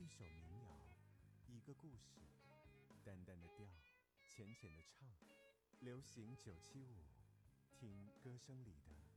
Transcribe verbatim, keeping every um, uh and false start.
一首民谣，一个故事，淡淡的调，浅浅的唱，流行九七五，听歌声里的